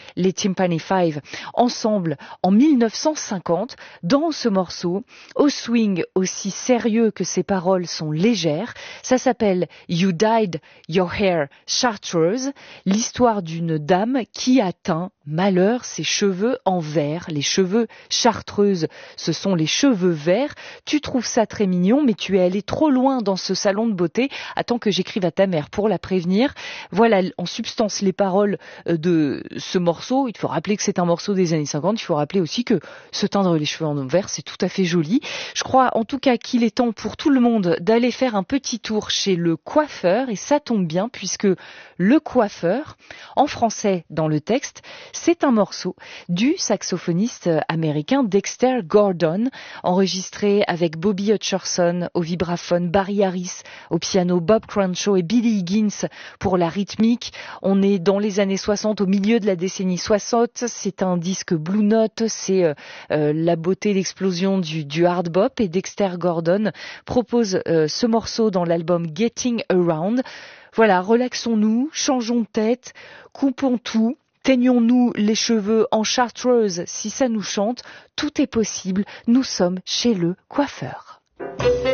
les Tympany Five, ensemble en 1950, dans ce morceau, au swing aussi sérieux que ses paroles sont légères. Ça s'appelle You Dyed Your Hair Chartreuse, l'histoire d'une dame qui atteint malheur ses cheveux en vert. Les cheveux chartreuses, ce sont les cheveux verts. Tu trouves ça très mignon, mais tu es allé trop loin dans ce salon de beauté. Attends que j'écrive à ta mère pour la prévenir. Voilà en substance les paroles de ce morceau. Il faut rappeler que c'est un morceau des années 50. Il faut rappeler aussi que se teindre les cheveux en vert, c'est tout à fait joli. Je crois en tout cas qu'il est temps pour tout le monde d'aller faire un petit tour chez le coiffeur. Et ça tombe bien puisque le coiffeur, en français dans le texte, c'est un morceau du saxophoniste américain Dexter Gordon, enregistré avec Bobby Hutcherson au vibraphone, Barry Harris au piano, Bob Crenshaw et Billy Higgins pour la rythmique. On est dans les années 60, au milieu de la décennie 60. C'est un disque Blue Note, c'est la beauté, l'explosion du hard bop. Et Dexter Gordon propose ce morceau dans l'album Getting Around. Voilà, relaxons-nous, changeons de tête, coupons tout. Teignons-nous les cheveux en chartreuse si ça nous chante. Tout est possible. Nous sommes chez le coiffeur.